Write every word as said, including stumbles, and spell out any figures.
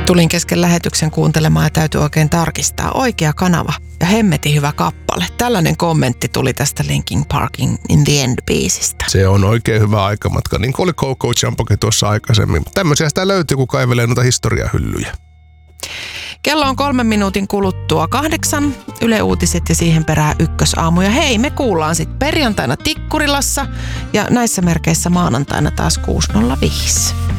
Tulin kesken lähetyksen kuuntelemaan ja täytyy oikein tarkistaa. Oikea kanava ja hemmetin hyvä kappale. Tällainen kommentti tuli tästä Linkin Parkin In the End-biisistä. Se on oikein hyvä aikamatka, niin kuin oli Coco Jumbokin tuossa aikaisemmin. Tämmöisiä sitä löytyy, kun kaivelee noita historiahyllyjä. Kello on kolmen minuutin kuluttua kahdeksan. Yle Uutiset ja siihen perään Ykkösaamu. Ja hei, me kuullaan sitten perjantaina Tikkurilassa ja näissä merkeissä maanantaina taas kuusi nolla viisi.